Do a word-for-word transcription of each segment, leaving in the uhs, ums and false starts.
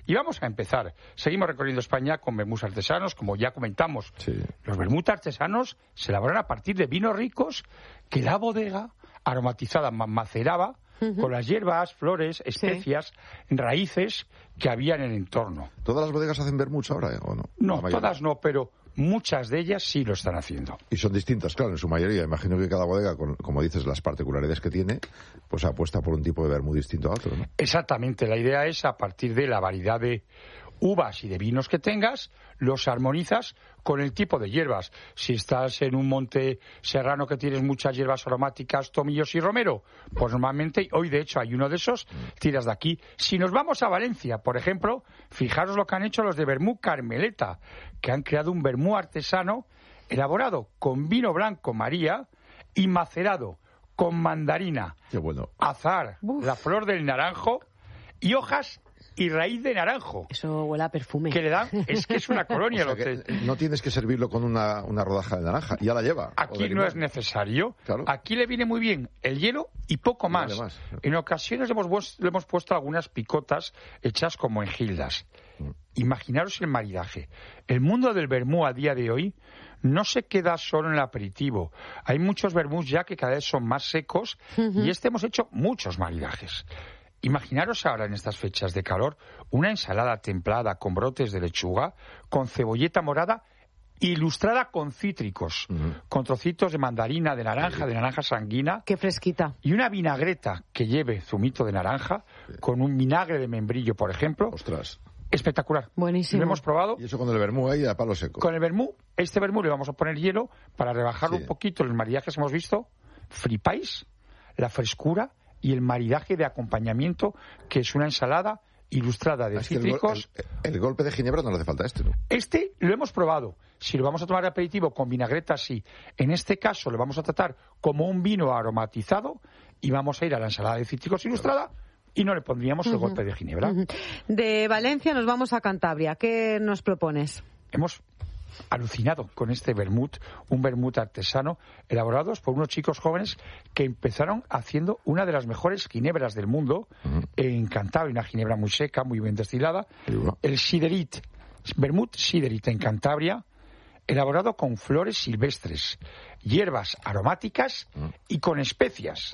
Y vamos a empezar. Seguimos recorriendo España con vermús artesanos, como ya comentamos. Sí. Los vermús artesanos se elaboran a partir de vinos ricos que la bodega aromatizada maceraba uh-huh. con las hierbas, flores, especias, sí. raíces que había en el entorno. ¿Todas las bodegas hacen vermuts ahora eh, o no? No, todas no, pero muchas de ellas sí lo están haciendo. Y son distintas, claro, en su mayoría. Imagino que cada bodega, con, como dices, las particularidades que tiene, pues apuesta por un tipo de vermut distinto a otro, ¿no? Exactamente. La idea es, a partir de la variedad de uvas y de vinos que tengas, los armonizas con el tipo de hierbas. Si estás en un monte serrano que tienes muchas hierbas aromáticas, tomillos y romero, pues normalmente, hoy de hecho hay uno de esos, tiras de aquí. Si nos vamos a Valencia, por ejemplo, fijaros lo que han hecho los de Vermú Carmeleta, que han creado un vermú artesano elaborado con vino blanco María y macerado con mandarina, Qué bueno. azahar, Uf. la flor del naranjo y hojas y raíz de naranjo. Eso huele a perfume. Que le dan, es que es una colonia. O sea, lo que... No tienes que servirlo con una, una rodaja de naranja, ya la lleva. Aquí no es necesario. Claro. Aquí le viene muy bien el hielo y poco más. Vale más. En ocasiones le hemos, le hemos puesto algunas picotas hechas como en gildas. Mm. Imaginaros el maridaje. El mundo del vermú a día de hoy no se queda solo en el aperitivo. Hay muchos vermús ya que cada vez son más secos uh-huh. y este hemos hecho muchos maridajes. Imaginaros ahora en estas fechas de calor una ensalada templada con brotes de lechuga, con cebolleta morada ilustrada con cítricos, uh-huh. con trocitos de mandarina, de naranja, de naranja sanguina. ¡Qué fresquita! Y una vinagreta que lleve zumito de naranja, sí. con un vinagre de membrillo, por ejemplo. ¡Ostras! Espectacular. Buenísimo. Lo hemos probado. Y eso con el vermú ahí a palo seco. Con el vermú, este vermú le vamos a poner hielo para rebajarlo sí. un poquito. Los maridajes hemos visto, flipáis, la frescura y el maridaje de acompañamiento, que es una ensalada ilustrada de es cítricos. El, el, el golpe de ginebra no le hace falta este, ¿no? Este lo hemos probado. Si lo vamos a tomar de aperitivo con vinagreta, sí. En este caso lo vamos a tratar como un vino aromatizado y vamos a ir a la ensalada de cítricos ilustrada claro. y no le pondríamos uh-huh. el golpe de ginebra. Uh-huh. De Valencia nos vamos a Cantabria. ¿Qué nos propones? Hemos alucinado con este vermut, un vermut artesano elaborados por unos chicos jóvenes que empezaron haciendo una de las mejores ginebras del mundo uh-huh. en Cantabria, una ginebra muy seca, muy bien destilada, uh-huh. el Siderit, vermut Siderit en Cantabria, elaborado con flores silvestres, hierbas aromáticas uh-huh. y con especias.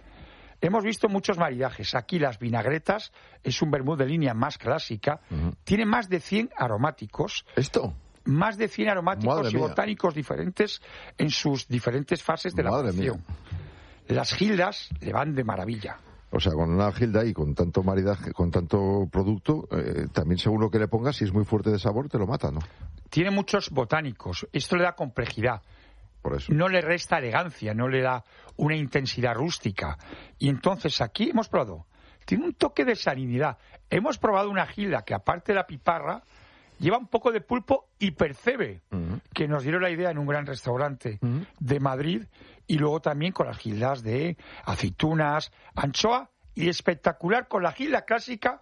Hemos visto muchos maridajes. Aquí las vinagretas es un vermut de línea más clásica, uh-huh. tiene más de cien aromáticos. ¿Esto? Más de cien aromáticos Madre y mía. botánicos diferentes en sus diferentes fases de Madre la cocción. Mía. Las gildas le van de maravilla. O sea, con una gilda y con tanto maridaje, con tanto producto, eh, también según lo que le pongas, si es muy fuerte de sabor, te lo mata, ¿no? Tiene muchos botánicos. Esto le da complejidad. Por eso. No le resta elegancia, no le da una intensidad rústica. Y entonces aquí hemos probado. Tiene un toque de salinidad. Hemos probado una gilda que, aparte de la piparra, lleva un poco de pulpo y percebe, uh-huh. que nos dieron la idea en un gran restaurante uh-huh. de Madrid, y luego también con las gildas de aceitunas, anchoa, y espectacular con la gilda clásica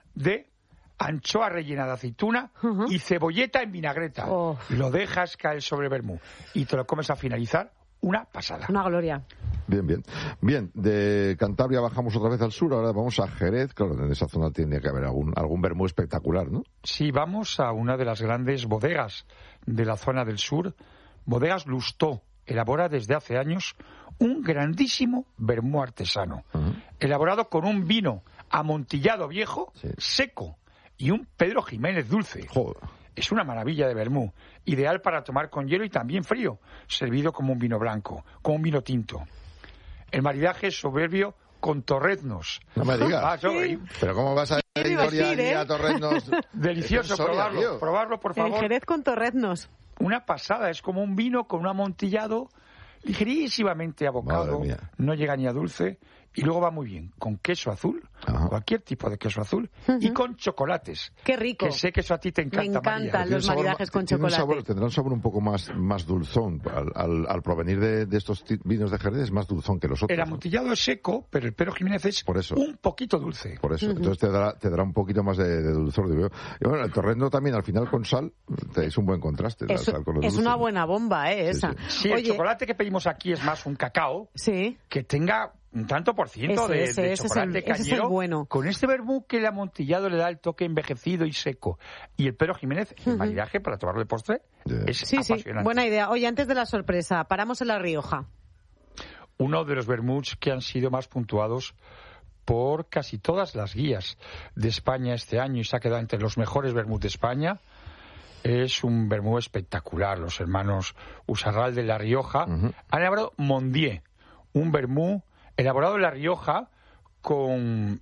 de anchoa rellena de aceituna uh-huh. y cebolleta en vinagreta. Oh. Lo dejas caer sobre vermú y te lo comes a finalizar. Una pasada. Una gloria. Bien, bien. Bien, de Cantabria bajamos otra vez al sur, ahora vamos a Jerez. Claro, en esa zona tiene que haber algún, algún vermú espectacular, ¿no? Sí, vamos a una de las grandes bodegas de la zona del sur. Bodegas Lustó elabora desde hace años un grandísimo vermú artesano. Uh-huh. Elaborado con un vino amontillado viejo, sí. seco, y un Pedro Jiménez dulce. Joder. Es una maravilla de vermú, ideal para tomar con hielo y también frío, servido como un vino blanco, como un vino tinto. El maridaje es soberbio con torreznos. No me digas. Ah, sí. Pero ¿cómo vas a ir ¿eh? a torreznos? Delicioso, Soria, probarlo, tío. probarlo, por favor. En Jerez con torreznos. Una pasada, es como un vino con un amontillado ligerísimamente abocado, no llega ni a dulce, y luego va muy bien con queso azul, ajá. cualquier tipo de queso azul, uh-huh. y con chocolates. ¡Qué rico! Que sé que eso a ti te encanta, Me encantan María. los maridajes con chocolate. Sabor, tendrá un sabor un poco más, más dulzón. Al, al, al provenir de, de estos vinos de Jerez es más dulzón que los otros. El amontillado ¿no? es seco, pero el Pedro Jiménez es Por eso. un poquito dulce. Por eso. Uh-huh. Entonces te dará, te dará un poquito más de, de dulzor. Digo. Y bueno, el torrezno también al final con sal es un buen contraste. Es, la sal con los es dulces, una ¿no? buena bomba, ¿eh? Esa. Sí, sí. Sí, Oye, el chocolate que pedimos aquí es más un cacao sí. que tenga un tanto por ciento Ese, de, ese, de ese chocolate es el- ese es el cañero. bueno. Con este vermú que el amontillado le da el toque envejecido y seco. Y el Pero Jiménez, el Ujú. maridaje para tomarlo de postre, Yeah. es Sí, sí, apasionante. buena idea. Oye, antes de la sorpresa, paramos en La Rioja. Uno de los vermuts que han sido más puntuados por casi todas las guías de España este año y se ha quedado entre los mejores vermuts de España. Es un vermú espectacular. Los hermanos Usarral de La Rioja Ujú. han elaborado Mondier, un vermú elaborado en La Rioja con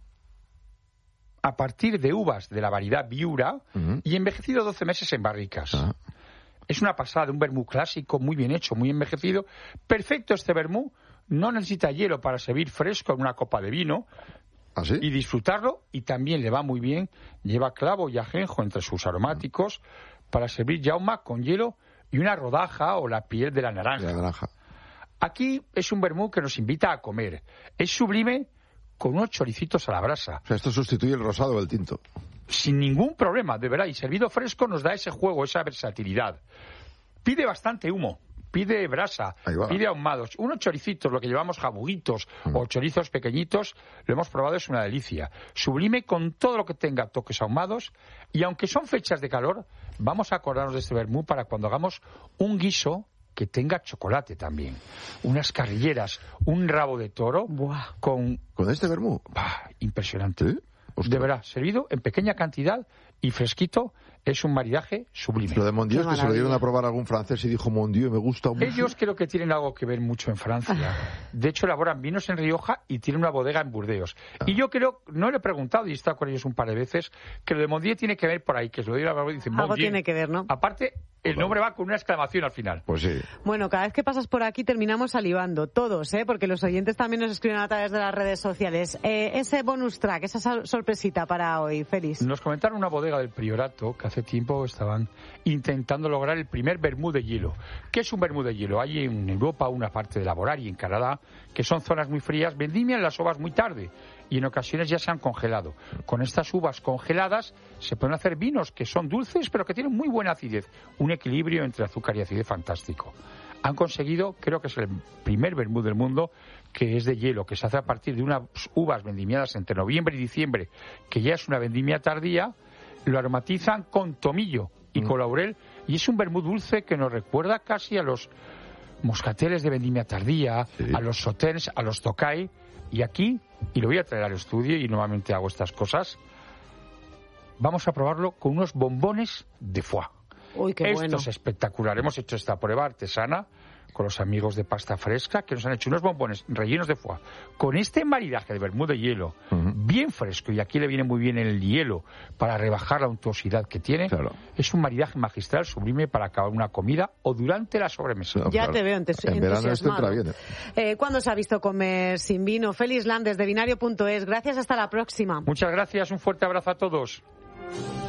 a partir de uvas de la variedad Viura Ujú. y envejecido doce meses en barricas. Ah. Es una pasada, un vermú clásico, muy bien hecho, muy envejecido. Perfecto este vermú. No necesita hielo para servir fresco en una copa de vino ¿Ah, sí? y disfrutarlo. Y también le va muy bien. Lleva clavo y ajenjo entre sus aromáticos para servir yauma con hielo y una rodaja o la piel de la naranja. La naranja. Aquí es un vermú que nos invita a comer. Es sublime con unos choricitos a la brasa. O sea, esto sustituye el rosado o el tinto. Sin ningún problema, de verdad. Y servido fresco nos da ese juego, esa versatilidad. Pide bastante humo, pide brasa, Ahí va. pide ahumados. Unos choricitos, lo que llevamos jabuguitos o chorizos pequeñitos, lo hemos probado, es una delicia. Sublime con todo lo que tenga toques ahumados. Y aunque son fechas de calor, vamos a acordarnos de este vermú para cuando hagamos un guiso que tenga chocolate también. Unas carrilleras, un rabo de toro Buah. con... ¿Con este vermú? ¡Bah! Impresionante. ¿Sí? Ostras. De verdad, servido en pequeña cantidad y fresquito, es un maridaje sublime. Lo de Mondieu Qué es que se lo dieron maravilla. a probar a algún francés y dijo Mondieu, me gusta mucho. Ellos creo que tienen algo que ver mucho en Francia. De hecho, elaboran vinos en Rioja y tienen una bodega en Burdeos. Y yo creo, no le he preguntado y he estado con ellos un par de veces, que lo de Mondieu tiene que ver por ahí, que se lo dio la y dicen Algo Mondieu. tiene que ver, ¿no? Aparte, el nombre va con una exclamación al final. Pues sí. Bueno, cada vez que pasas por aquí terminamos salivando, todos, ¿eh? Porque los oyentes también nos escriben a través de las redes sociales. Eh, ese bonus track, esa sal- sorpresita para hoy, Félix. Nos comentaron una bodega del Priorato que hace tiempo estaban intentando lograr el primer vermú de hielo. ¿Qué es un vermú de hielo? Hay en Europa una parte de Laborar y en Canadá, que son zonas muy frías, vendimian las uvas muy tarde y en ocasiones ya se han congelado. Con estas uvas congeladas se pueden hacer vinos que son dulces pero que tienen muy buena acidez, un equilibrio entre azúcar y acidez fantástico. Han conseguido, creo que es el primer vermú del mundo, que es de hielo, que se hace a partir de unas uvas vendimiadas entre noviembre y diciembre, que ya es una vendimia tardía, lo aromatizan con tomillo y con laurel, y es un vermú dulce que nos recuerda casi a los moscateles de vendimia tardía, Sí. a los sauternes, a los tocay, y aquí, y lo voy a traer al estudio, y normalmente hago estas cosas, vamos a probarlo con unos bombones de foie. Uy, qué Esto bueno. es espectacular. Hemos hecho esta prueba artesana con los amigos de Pasta Fresca, que nos han hecho unos bombones rellenos de foie. Con este maridaje de vermú de hielo, Ujú. bien fresco, y aquí le viene muy bien el hielo para rebajar la untuosidad que tiene, Claro. es un maridaje magistral, sublime para acabar una comida o durante la sobremesa. No, Ya claro. te veo entus- En verano esto entusiasmado. entra bien. Eh, ¿Cuándo se ha visto comer sin vino? Félix Landes de binario punto es. Gracias, hasta la próxima. Muchas gracias, un fuerte abrazo a todos.